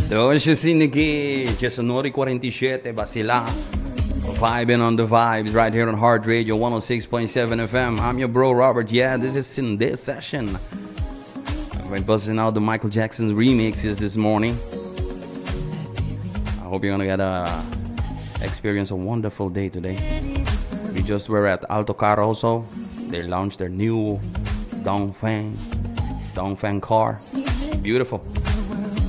12 Siniki, 19:47 ba sila? Vibing on the vibes right here on Heart Radio 106.7 FM. I'm your bro Robert. Yeah, this is in this session. I've been busting out the Michael Jackson remixes this morning. I hope you're gonna get experience a wonderful day today. We just were at Alto Caroso. They launched their new Dongfeng car. Beautiful.